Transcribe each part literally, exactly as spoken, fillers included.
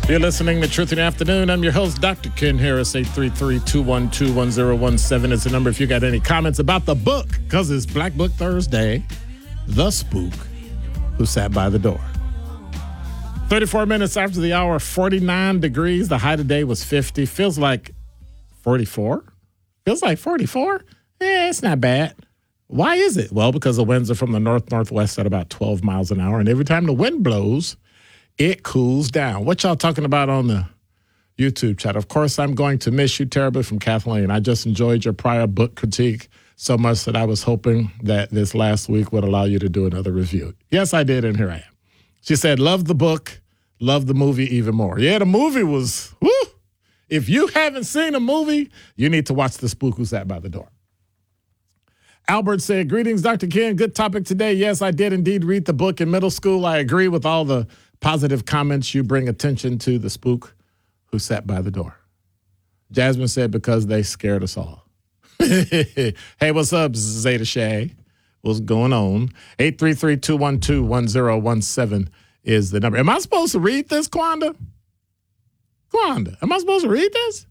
You're listening to Truth in the Afternoon. I'm your host, Doctor Ken Harris. eight three three, two one two, one zero one seven is the number if you got any comments about the book, because it's Black Book Thursday. The Spook Who Sat by the Door. thirty-four minutes after the hour, forty-nine degrees. The high today was fifty. Feels like forty-four. Feels like forty-four. Eh, it's not bad. Why is it? Well, because the winds are from the north-northwest at about twelve miles an hour. And every time the wind blows, it cools down. What y'all talking about on the YouTube chat? Of course, I'm going to miss you terribly from Kathleen. I just enjoyed your prior book critique so much that I was hoping that this last week would allow you to do another review. Yes, I did, and here I am. She said, love the book, love the movie even more. Yeah, the movie was, whoo! If you haven't seen a movie, you need to watch The Spook Who Sat by the Door. Albert said, greetings, Doctor Ken. Good topic today. Yes, I did indeed read the book in middle school. I agree with all the positive comments. You bring attention to the spook who sat by the door. Jasmine said, because they scared us all. Hey, what's up, Zeta Shay? What's going on? eight three three, two one two, one zero one seven is the number. Am I supposed to read this, Kwanda? Kwanda, am I supposed to read this?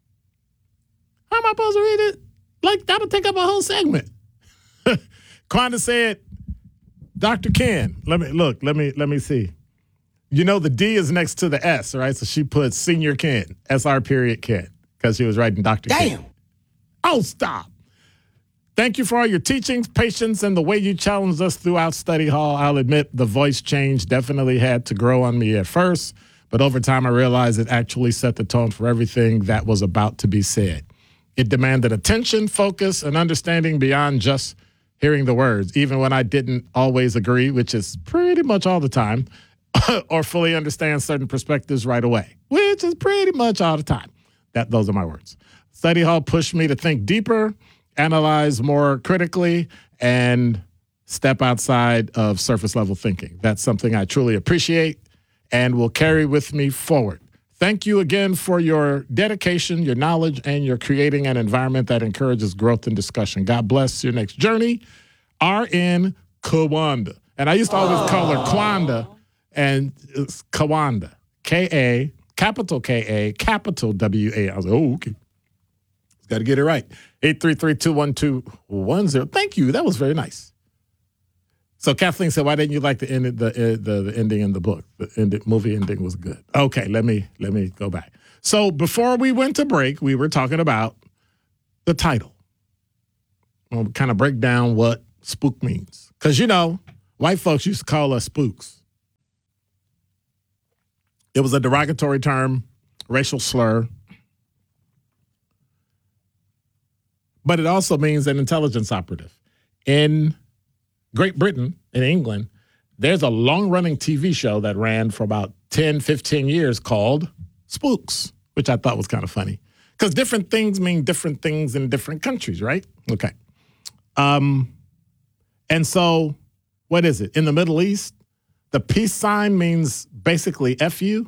How am I supposed to read it? Like, that'll take up a whole segment. Kwanda said, Doctor Ken, let me, look, let me, let me see. You know, the D is next to the S, right? So she put Senior Ken, S R period Ken, because she was writing Doctor Ken. Damn. Oh, stop. Thank you for all your teachings, patience, and the way you challenged us throughout study hall. I'll admit the voice change definitely had to grow on me at first, but over time I realized it actually set the tone for everything that was about to be said. It demanded attention, focus, and understanding beyond just hearing the words, even when I didn't always agree, which is pretty much all the time, or fully understand certain perspectives right away, which is pretty much all the time. That those are my words. Study hall pushed me to think deeper, analyze more critically, and step outside of surface level thinking. That's something I truly appreciate and will carry with me forward. Thank you again for your dedication, your knowledge, and your creating an environment that encourages growth and discussion. God bless your next journey. R N Kawanda. And I used to always call her Kwanda, and it's Kawanda. K A, capital K A, capital W A. I was like, oh, okay. Got to get it right. eight three three, two one two, one zero. Thank you. That was very nice. So Kathleen said, why didn't you like the end, the, the, the ending in the book? The end, movie ending was good. Okay, let me let me go back. So before we went to break, we were talking about the title. We'll kind of break down what spook means. Because, you know, white folks used to call us spooks. It was a derogatory term, racial slur. But it also means an intelligence operative. In Great Britain, in England, there's a long-running T V show that ran for about ten, fifteen years called Spooks, which I thought was kind of funny. Because different things mean different things in different countries, right? Okay. Um, and so, what is it? In the Middle East, the peace sign means basically F you.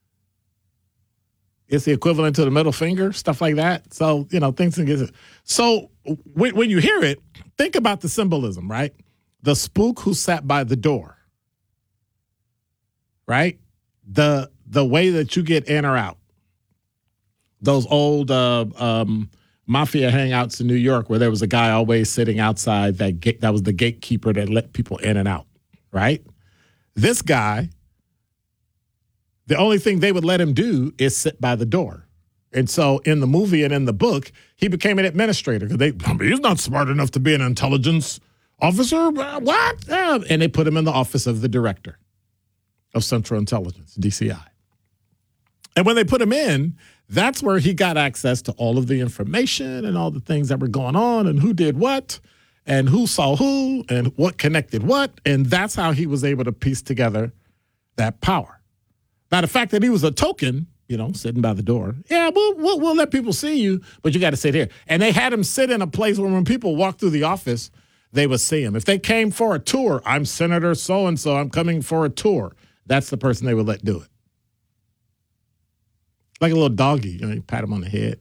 It's the equivalent to the middle finger, stuff like that. So, you know, things can get... So, when, when you hear it, think about the symbolism, right? The spook who sat by the door, right? The the way that you get in or out. Those old uh, um, mafia hangouts in New York where there was a guy always sitting outside that gate, that was the gatekeeper that let people in and out, right? This guy, the only thing they would let him do is sit by the door. And so in the movie and in the book, he became an administrator because they, I mean, he's not smart enough to be an intelligence officer. What? Uh, and they put him in the office of the director of Central Intelligence, D C I. And when they put him in, that's where he got access to all of the information and all the things that were going on and who did what and who saw who and what connected what. And that's how he was able to piece together that power. Now, the fact that he was a token, you know, sitting by the door, yeah, we'll, we'll, we'll let people see you, but you got to sit here. And they had him sit in a place where when people walked through the office, they would see him. If they came for a tour, I'm Senator so-and-so, I'm coming for a tour. That's the person they would let do it. Like a little doggy, you know, you pat him on the head.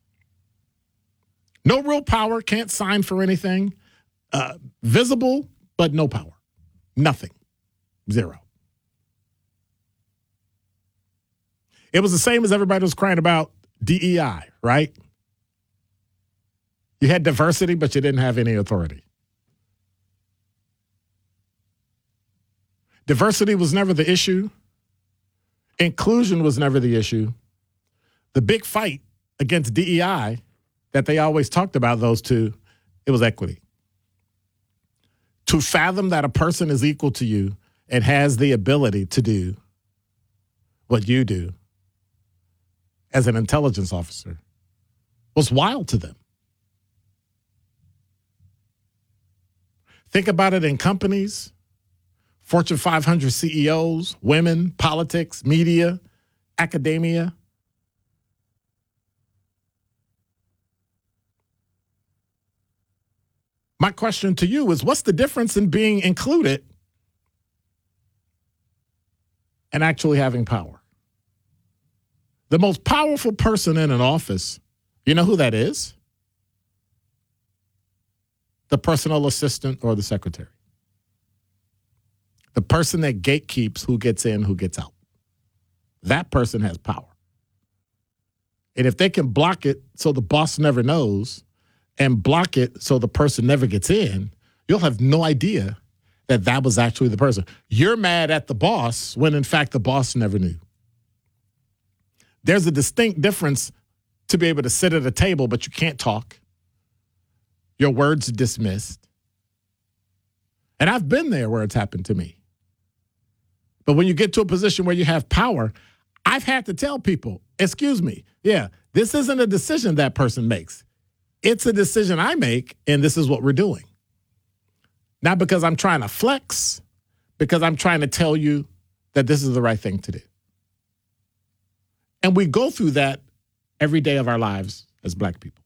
No real power, can't sign for anything. Uh, visible, but no power. Nothing. Zero. It was the same as everybody was crying about D E I, right? You had diversity, but you didn't have any authority. Diversity was never the issue. Inclusion was never the issue. The big fight against D E I that they always talked about, those two, it was equity. To fathom that a person is equal to you and has the ability to do what you do as an intelligence officer was wild to them. Think about it in companies, Fortune five hundred C E Os, women, politics, media, academia. My question to you is, what's the difference in being included and actually having power? The most powerful person in an office, you know who that is? The personal assistant or the secretary. The person that gatekeeps who gets in, who gets out. That person has power. And if they can block it so the boss never knows and block it so the person never gets in, you'll have no idea that that was actually the person. You're mad at the boss when, in fact, the boss never knew. There's a distinct difference to be able to sit at a table, but you can't talk. Your words are dismissed. And I've been there where it's happened to me. But when you get to a position where you have power, I've had to tell people, excuse me, yeah, this isn't a decision that person makes. It's a decision I make, and this is what we're doing. Not because I'm trying to flex, because I'm trying to tell you that this is the right thing to do. And we go through that every day of our lives as Black people.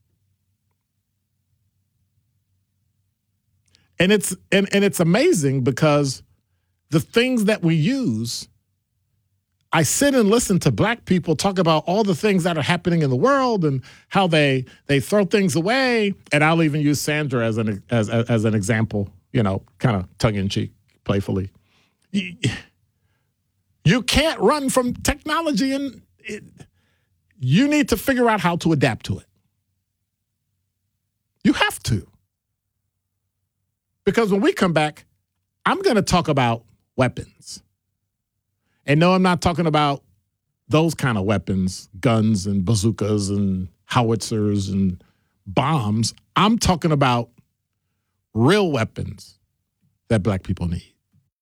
And it's and, and it's amazing because the things that we use, I sit and listen to Black people talk about all the things that are happening in the world and how they they throw things away. And I'll even use Sandra as an as as an example, you know, kind of tongue in cheek, playfully. You, you can't run from technology, and it, you need to figure out how to adapt to it. You have to. Because when we come back, I'm going to talk about weapons. And no, I'm not talking about those kind of weapons, guns and bazookas and howitzers and bombs. I'm talking about real weapons that Black people need.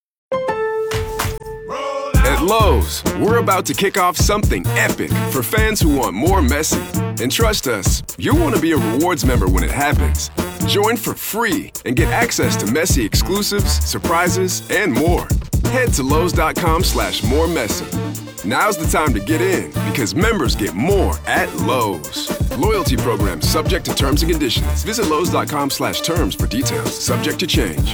At Lowe's, we're about to kick off something epic for fans who want more Messi. And trust us, you'll want to be a rewards member when it happens. Join for free and get access to Messi exclusives, surprises, and more. Head to Lowe's.com slash more Messi. Now's the time to get in because members get more at Lowe's. Loyalty program subject to terms and conditions. Visit Lowe's.com slash terms for details. Subject to change.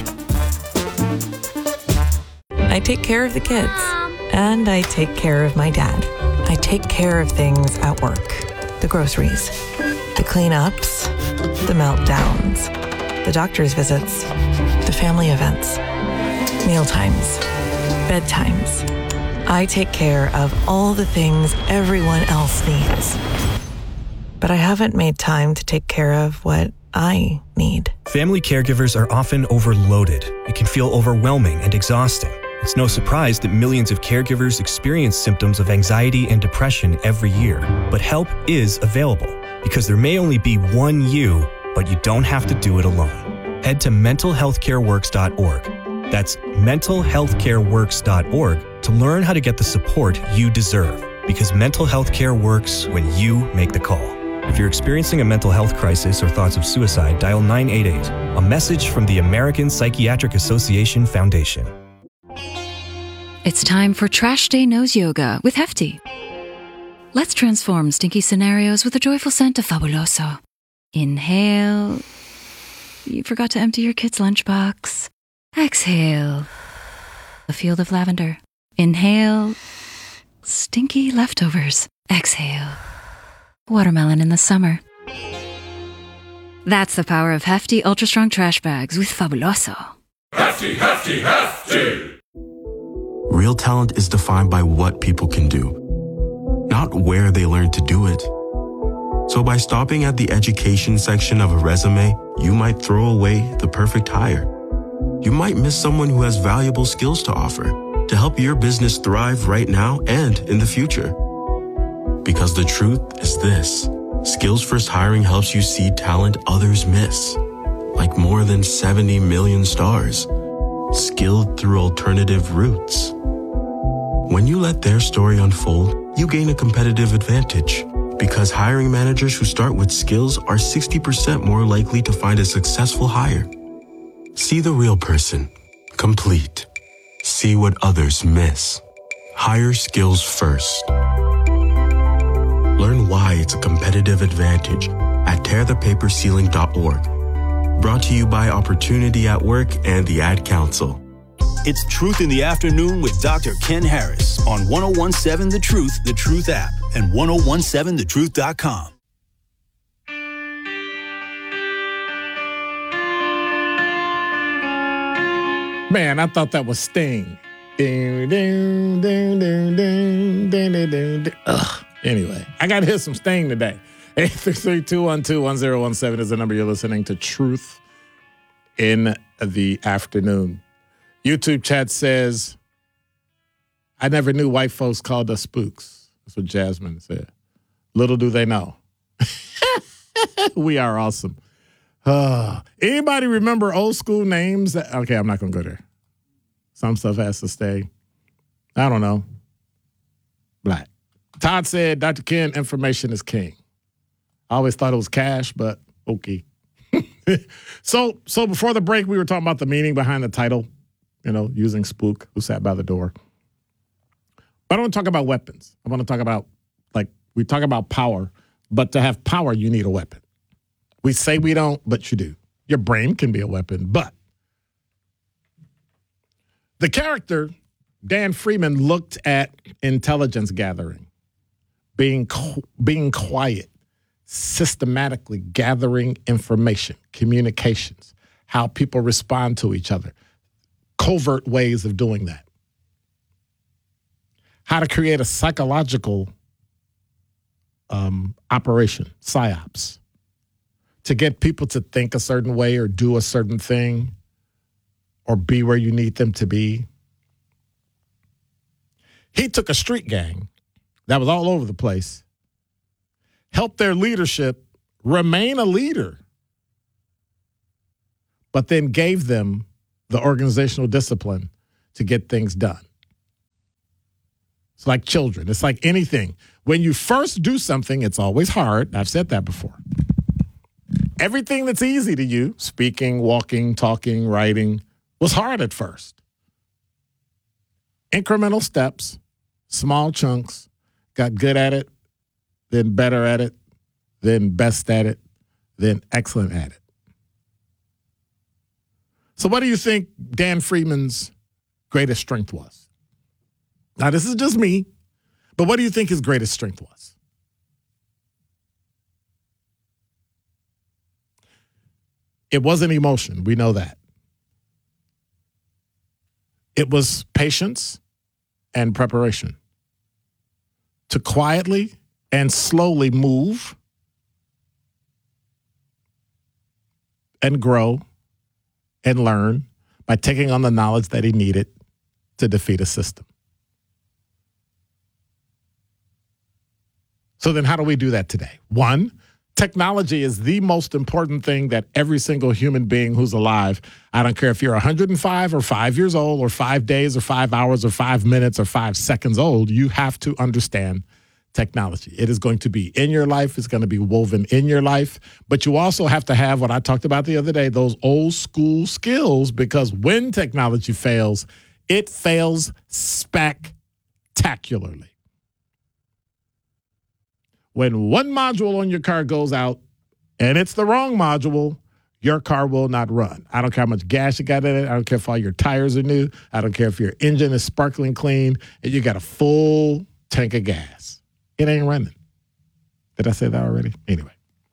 I take care of the kids. And I take care of my dad. I take care of things at work. The groceries, the cleanups, the meltdowns, the doctor's visits, the family events, mealtimes, bedtimes. I take care of all the things everyone else needs. But I haven't made time to take care of what I need. Family caregivers are often overloaded. It can feel overwhelming and exhausting. It's no surprise that millions of caregivers experience symptoms of anxiety and depression every year. But help is available because there may only be one you, but you don't have to do it alone. Head to mental health care works dot org. That's mental health care works dot org to learn how to get the support you deserve. Because mental health care works when you make the call. If you're experiencing a mental health crisis or thoughts of suicide, dial nine eight eight. A message from the American Psychiatric Association Foundation. It's time for Trash Day Nose Yoga with Hefty. Let's transform stinky scenarios with a joyful scent of Fabuloso. Inhale. You forgot to empty your kid's lunchbox. Exhale. A field of lavender. Inhale. Stinky leftovers. Exhale. Watermelon in the summer. That's the power of Hefty Ultra Strong Trash Bags with Fabuloso. Hefty, Hefty, Hefty! Real talent is defined by what people can do. not where they learned to do it. So by stopping at the education section of a resume, you might throw away the perfect hire. You might miss someone who has valuable skills to offer to help your business thrive right now and in the future. Because the truth is this, Skills First Hiring helps you see talent others miss, like more than seventy million stars, skilled through alternative routes. When you let their story unfold, you gain a competitive advantage because hiring managers who start with skills are sixty percent more likely to find a successful hire. See the real person, complete. See what others miss. Hire skills first. Learn why it's a competitive advantage at tear the paper ceiling dot org. Brought to you by Opportunity at Work and the Ad Council. It's Truth in the Afternoon with Doctor Ken Harris on ten seventeen The Truth, The Truth app, and ten seventeen the truth dot com. Man, I thought that was Sting. Ding, ding, ding, ding, ding, ding, ding, ding. Ugh. Anyway, I got to hear some Sting today. eight three three, two one two, one zero one seven is the number. You're listening to Truth in the Afternoon. YouTube chat says, I never knew white folks called us spooks. That's what Jasmine said. Little do they know. We are awesome. Uh, anybody remember old school names? That, okay, I'm not going to go there. Some stuff has to stay. I don't know. Black. Todd said, Doctor Ken, information is king. I always thought it was cash, but okay. so, so before the break, we were talking about the meaning behind the title, you know, using spook, who sat by the door. But I don't want to talk about weapons. I want to talk about, like, we talk about power, but to have power, you need a weapon. We say we don't, but you do. Your brain can be a weapon, but the character, Dan Freeman, looked at intelligence gathering, being being quiet, systematically gathering information, communications, how people respond to each other, covert ways of doing that, how to create a psychological um, operation, psyops, to get people to think a certain way or do a certain thing or be where you need them to be. He took a street gang that was all over the place, helped their leadership remain a leader, but then gave them the organizational discipline to get things done. It's like children. It's like anything. When you first do something, it's always hard. I've said that before. Everything that's easy to you, speaking, walking, talking, writing, was hard at first. Incremental steps, small chunks, got good at it, then better at it, then best at it, then excellent at it. So what do you think Dan Freeman's greatest strength was? Now, this is just me, but what do you think his greatest strength was? It wasn't emotion. We know that. It was patience and preparation. To quietly and slowly move and grow and learn by taking on the knowledge that he needed to defeat a system. So then how do we do that today? One, technology is the most important thing that every single human being who's alive, I don't care if you're one hundred five or five years old or five days or five hours or five minutes or five seconds old, you have to understand technology. It is going to be in your life. It's going to be woven in your life. But you also have to have what I talked about the other day, those old school skills, because when technology fails, it fails spectacularly. When one module on your car goes out and it's the wrong module, your car will not run. I don't care how much gas you got in it. I don't care if all your tires are new. I don't care if your engine is sparkling clean and you got a full tank of gas. It ain't running. Did I say that already? Anyway.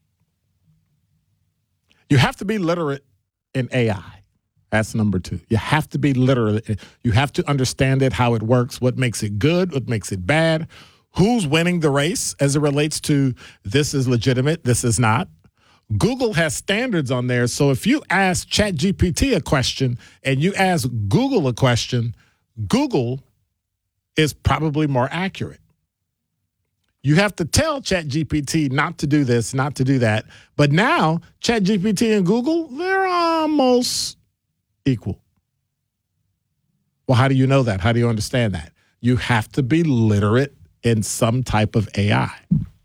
You have to be literate in A I. That's number two. You have to be literate. You have to understand it, how it works, what makes it good, what makes it bad, who's winning the race as it relates to this is legitimate, this is not. Google has standards on there. So if you ask ChatGPT a question and you ask Google a question, Google is probably more accurate. You have to tell ChatGPT not to do this, not to do that. But now ChatGPT and Google, they're almost equal. Well, how do you know that? How do you understand that? You have to be literate in some type of A I.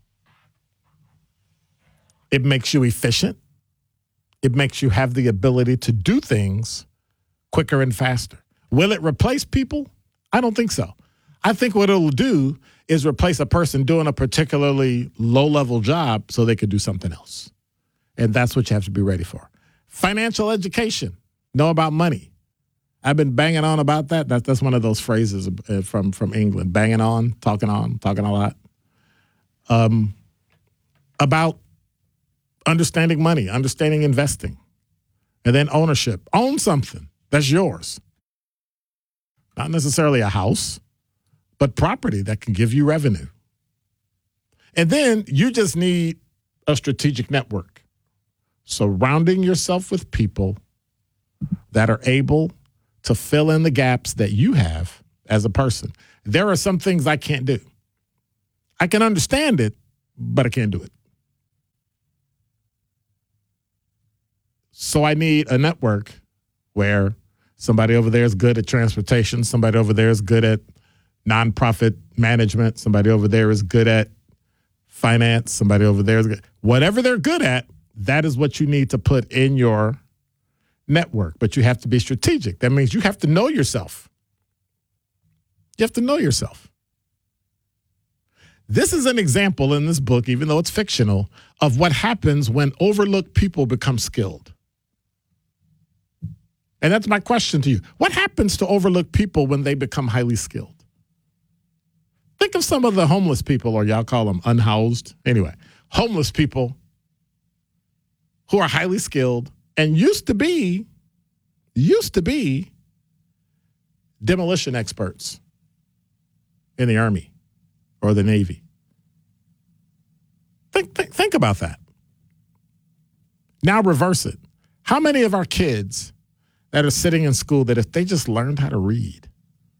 It makes you efficient. It makes you have the ability to do things quicker and faster. Will it replace people? I don't think so. I think what it'll do is replace a person doing a particularly low-level job so they could do something else. And that's what you have to be ready for. Financial education. Know about money. I've been banging on about that. That that's one of those phrases from, from England. Banging on, talking on, talking a lot. Um, about understanding money, understanding investing, and then ownership. Own something that's yours. Not necessarily a house, but property that can give you revenue. And then you just need a strategic network. Surrounding yourself with people that are able to fill in the gaps that you have as a person. There are some things I can't do. I can understand it, but I can't do it. So I need a network where somebody over there is good at transportation, somebody over there is good at nonprofit management, somebody over there is good at finance, somebody over there is good. Whatever they're good at, that is what you need to put in your network. But you have to be strategic. That means you have to know yourself. You have to know yourself. This is an example in this book, even though it's fictional, of what happens when overlooked people become skilled. And that's my question to you. What happens to overlooked people when they become highly skilled? Think of some of the homeless people, or y'all call them unhoused. Anyway, homeless people who are highly skilled and used to be, used to be demolition experts in the Army or the Navy. Think, think, think about that. Now reverse it. How many of our kids that are sitting in school that if they just learned how to read,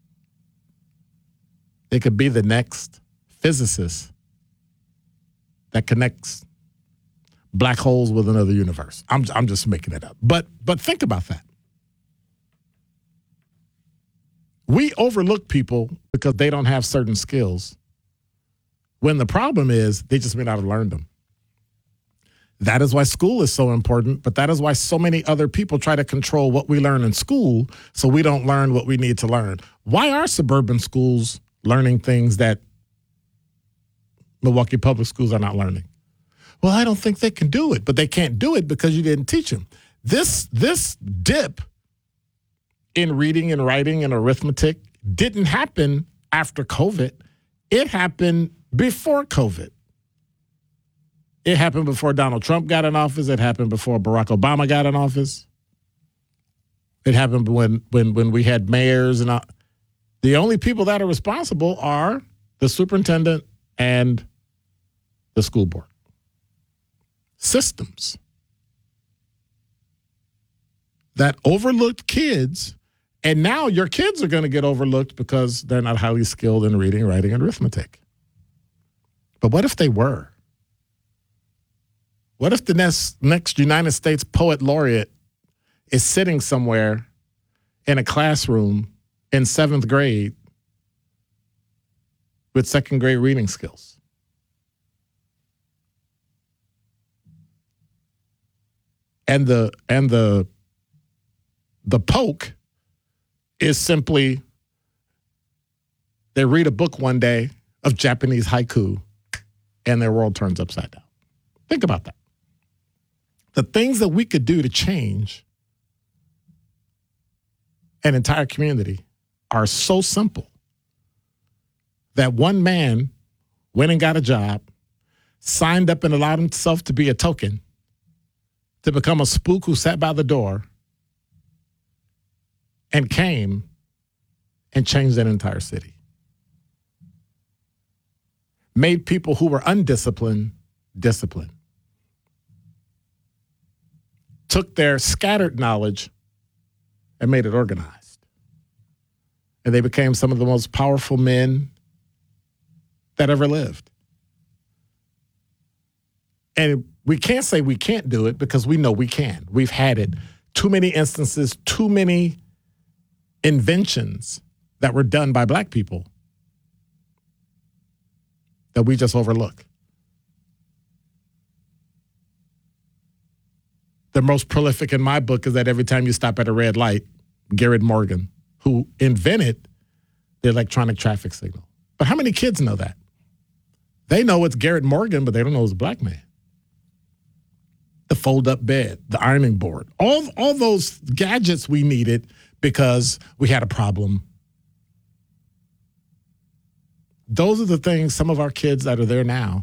they could be the next physicist that connects black holes with another universe? I'm I'm just making it up. But but think about that. We overlook people because they don't have certain skills, when the problem is they just may not have learned them. That is why school is so important, but that is why so many other people try to control what we learn in school so we don't learn what we need to learn. Why are suburban schools learning things that Milwaukee public schools are not learning? Well, I don't think they can do it, but they can't do it because you didn't teach them. This, this dip in reading and writing and arithmetic didn't happen after COVID. It happened before COVID. It happened before Donald Trump got in office. It happened before Barack Obama got in office. It happened when when when we had mayors and all. The only people that are responsible are the superintendent and the school board. Systems that overlooked kids, and now your kids are going to get overlooked because they're not highly skilled in reading, writing, and arithmetic. But what if they were? What if the next, next United States Poet Laureate is sitting somewhere in a classroom in seventh grade with second grade reading skills? And the and the the poke is simply they read a book one day of Japanese haiku and their world turns upside down. Think about that. The things that we could do to change an entire community are so simple that one man went and got a job, signed up and allowed himself to be a token, to become a spook who sat by the door and came and changed that entire city. made people who were undisciplined disciplined. Took their scattered knowledge and made it organized. And they became some of the most powerful men that ever lived. And we can't say we can't do it because we know we can. We've had it. Too many instances, too many inventions that were done by black people that we just overlook. The most prolific in my book is that every time you stop at a red light, Garrett Morgan, who invented the electronic traffic signal. But how many kids know that? They know it's Garrett Morgan, but they don't know it's a black man. The fold-up bed, the ironing board, all, all those gadgets we needed because we had a problem. Those are the things some of our kids that are there now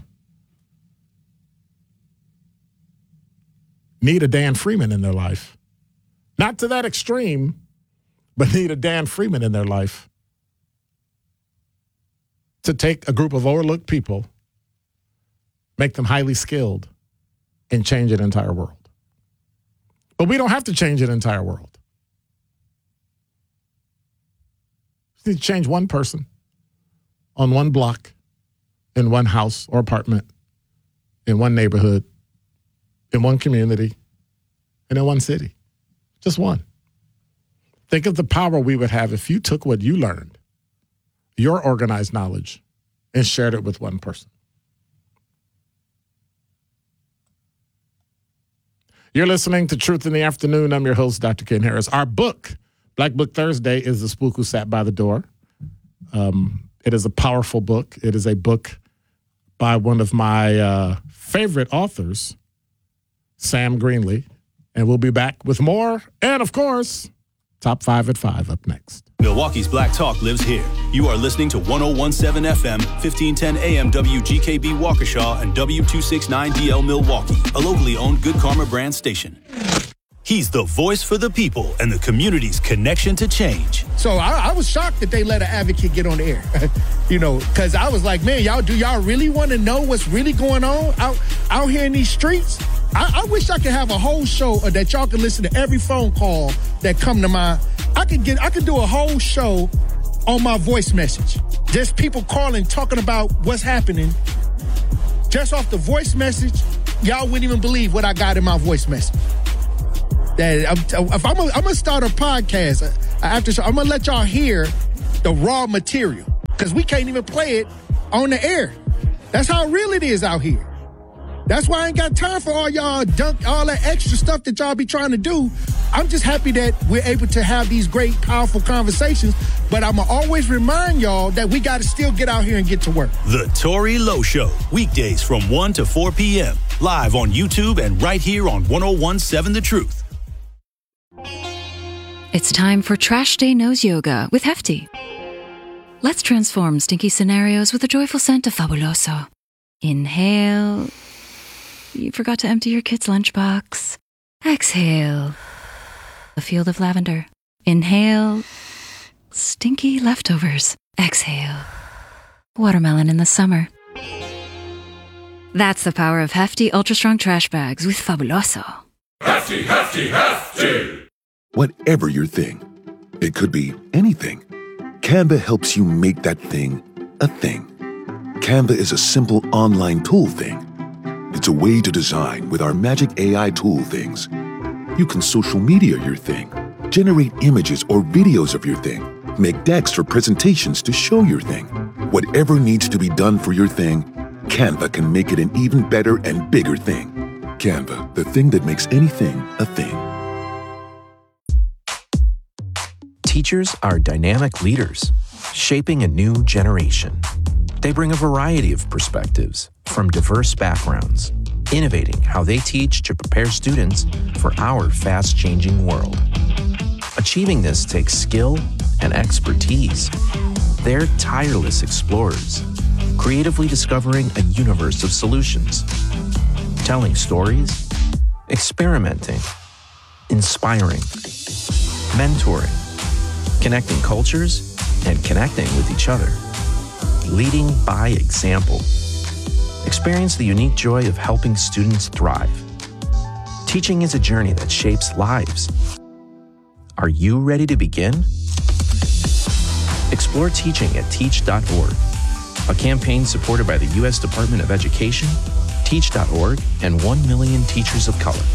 need a Dan Freeman in their life. Not to that extreme, but need a Dan Freeman in their life to take a group of overlooked people, make them highly skilled, and change an entire world. But we don't have to change an entire world. We need to change one person on one block, in one house or apartment, in one neighborhood, in one community, and in one city. Just one. Think of the power we would have if you took what you learned, your organized knowledge, and shared it with one person. You're listening to Truth in the Afternoon. I'm your host, Doctor Ken Harris. Our book, Black Book Thursday, is The Spook Who Sat by the Door. Um, it is a powerful book. It is a book by one of my uh, favorite authors, Sam Greenlee. And we'll be back with more. And, of course, Top five at five up next. Milwaukee's Black Talk lives here. You are listening to one oh one point seven F M, fifteen ten A M W G K B Waukesha and W two sixty-nine D L Milwaukee, a locally owned Good Karma brand station. He's the voice for the people and the community's connection to change. So I, I was shocked that they let an advocate get on the air, you know, because I was like, man, y'all, do y'all really want to know what's really going on out, out here in these streets? I, I wish I could have a whole show that y'all could listen to every phone call that come to my. I could get. I could do a whole show on my voice message. Just people calling, talking about what's happening. Just off the voice message, y'all wouldn't even believe what I got in my voice message. That I'm, if I'm, I'm gonna start a podcast after show, I'm gonna let y'all hear the raw material because we can't even play it on the air. That's how real it is out here. That's why I ain't got time for all y'all dunk, all that extra stuff that y'all be trying to do. I'm just happy that we're able to have these great, powerful conversations. But I'm going to always remind y'all that we got to still get out here and get to work. The Tory Lowe Show, weekdays from one to four p.m. Live on YouTube and right here on one oh one point seven The Truth. It's time for Trash Day Nose Yoga with Hefty. Let's transform stinky scenarios with the joyful scent of Fabuloso. Inhale. You forgot to empty your kid's lunchbox. Exhale. A field of lavender. Inhale. Stinky leftovers. Exhale. Watermelon in the summer. That's the power of Hefty Ultra Strong Trash Bags with Fabuloso. Hefty, Hefty, Hefty! Whatever your thing, it could be anything. Canva helps you make that thing a thing. Canva is a simple online tool thing. It's a way to design with our magic A I tool things. You can social media your thing, generate images or videos of your thing, make decks for presentations to show your thing. Whatever needs to be done for your thing, Canva can make it an even better and bigger thing. Canva, the thing that makes anything a thing. Teachers are dynamic leaders, shaping a new generation. They bring a variety of perspectives from diverse backgrounds, innovating how they teach to prepare students for our fast-changing world. Achieving this takes skill and expertise. They're tireless explorers, creatively discovering a universe of solutions, telling stories, experimenting, inspiring, mentoring, connecting cultures, and connecting with each other. Leading by example. Experience the unique joy of helping students thrive. Teaching is a journey that shapes lives. Are you ready to begin? Explore teaching at teach dot org, a campaign supported by the U S Department of Education, teach dot org, and one million Teachers of Color.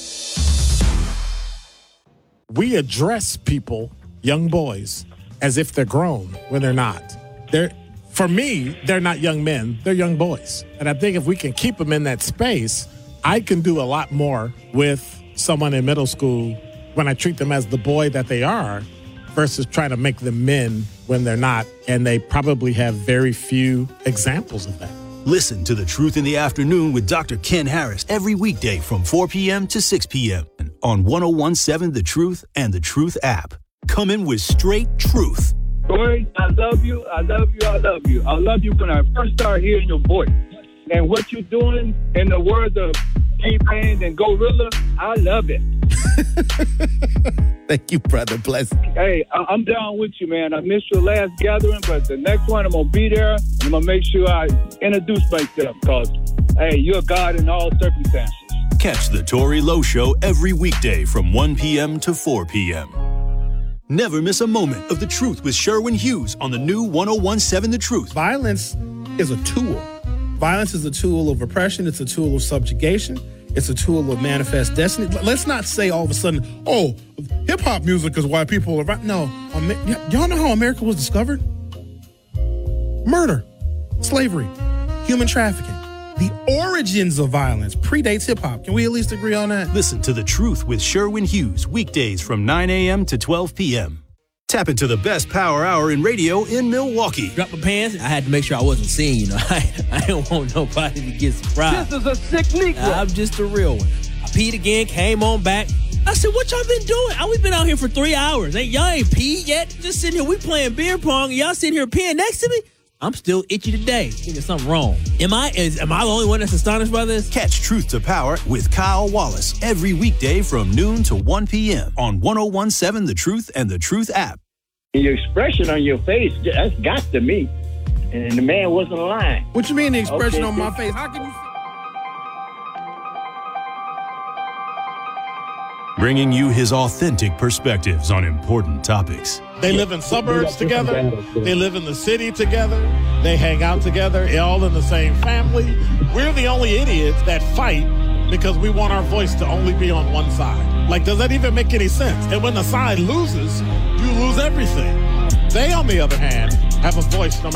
We address people, young boys, as if they're grown when they're not. They're, for me, they're not young men, they're young boys. And I think if we can keep them in that space, I can do a lot more with someone in middle school when I treat them as the boy that they are versus trying to make them men when they're not. And they probably have very few examples of that. Listen to The Truth in the Afternoon with Doctor Ken Harris every weekday from four p.m. to six p.m. on one oh one seven The Truth and The Truth app. Coming with straight truth. Corey, I love you, I love you, I love you. I love you when I first started hearing your voice. And what you're doing, in the words of T-Pain and Gorilla, I love it. Thank you, brother. Bless. Hey, I- I'm down with you, man. I missed your last gathering, but the next one I'm going to be there. And I'm going to make sure I introduce myself because, hey, you're God in all circumstances. Catch the Tory Lowe Show every weekday from one p.m. to four p.m. Never miss a moment of The Truth with Sherwin Hughes on the new one oh one seven The Truth. Violence is a tool. Violence is a tool of oppression. It's a tool of subjugation. It's a tool of manifest destiny. Let's not say all of a sudden, oh, hip-hop music is why people are right. No. Y'all know how America was discovered? Murder, slavery, human trafficking. The origins of violence predates hip-hop. Can we at least agree on that? Listen to The Truth with Sherwin Hughes weekdays from nine a.m. to twelve p.m. Tap into the best power hour in radio in Milwaukee. Drop my pants. I had to make sure I wasn't seen. You know, I, I don't want nobody to get surprised. This is a sick Negro. I'm just a real one. I peed again, came on back. I said, what y'all been doing? I, we've been out here for three hours. Ain't y'all ain't peed yet? Just sitting here, we playing beer pong, and y'all sitting here peeing next to me? I'm still itchy today. I think there's something wrong. Am I is am I the only one that's astonished by this? Catch Truth to Power with Kyle Wallace every weekday from noon to one p.m. on one oh one seven The Truth and The Truth app. Your expression on your face, that's got to me. And the man wasn't lying. What you mean the expression Okay, on my good. face? How can you... Bringing you his authentic perspectives on important topics. They live in suburbs together. They live in the city together. They hang out together, all in the same family. We're the only idiots that fight because we want our voice to only be on one side. Like, does that even make any sense? And when the side loses, you lose everything. They, on the other hand, have a voice no matter